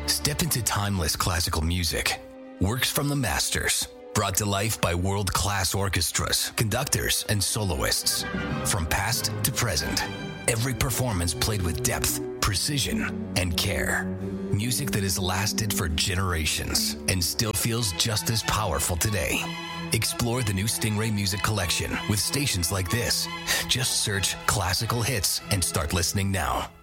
Step into timeless classical music. Works from the masters. Brought to life by world-class orchestras, conductors, and soloists. From past to present, every performance played with depth, precision, and care. Music that has lasted for generations and still feels just as powerful today. Explore the new Stingray Music Collection with stations like this. Just search classical hits and start listening now.